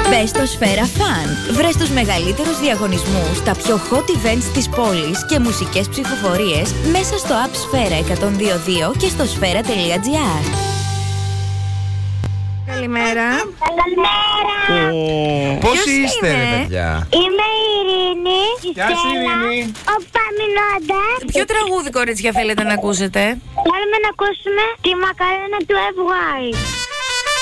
Μπες στο Σφαίρα Fun. Βρες τους μεγαλύτερους διαγωνισμούς, τα πιο hot events της πόλης και μουσικές ψηφοφορίες μέσα στο app Σφαίρα 102.2 και στο sfera.gr. Καλημέρα. Καλημέρα. Πώς είστε, ρε παιδιά? Είμαι η Ειρήνη. Γεια σου, Ειρήνη. Ο Παμινώντας. Ποιο τραγούδι, κορίτσια, θέλετε να ακούσετε? Θέλουμε να ακούσουμε τη μακαρένα του FY.